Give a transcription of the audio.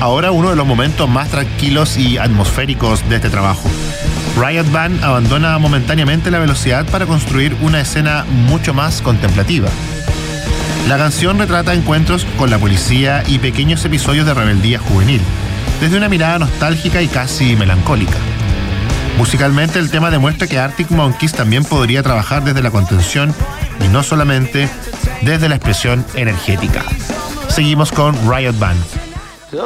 ahora uno de los momentos más tranquilos y atmosféricos de este trabajo. Riot Band abandona momentáneamente la velocidad para construir una escena mucho más contemplativa. La canción retrata encuentros con la policía y pequeños episodios de rebeldía juvenil, desde una mirada nostálgica y casi melancólica. Musicalmente, el tema demuestra que Arctic Monkeys también podría trabajar desde la contención y no solamente desde la expresión energética. Seguimos con Riot Band.